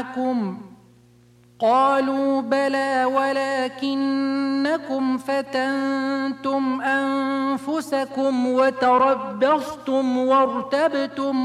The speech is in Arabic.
معكم؟ قالوا بلى ولكنكم فتنتم أنفسكم وتربصتم وارتبتم